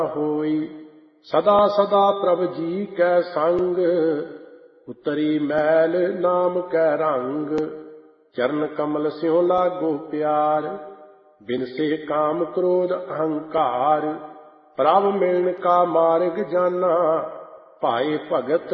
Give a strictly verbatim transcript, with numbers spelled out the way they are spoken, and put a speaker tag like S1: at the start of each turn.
S1: ਹੋਈ। ਸਦਾ ਸਦਾ ਪ੍ਰਭ ਜੀ ਕੈ ਸੰਗ, ਉਤਰੀ ਮੈਲ ਨਾਮ ਕੈ ਰੰਗ। ਚਰਨ ਕਮਲ ਸਿਉ ਲਾਗੋ ਪਿਆਰ, ਬਿਨਸੇ ਕਾਮ ਕ੍ਰੋਧ ਅਹੰਕਾਰ। ਪ੍ਰਭ ਮਿਲਨ ਕਾ ਮਾਰਗ ਜਾਨਾ, ਭਾਏ ਭਗਤ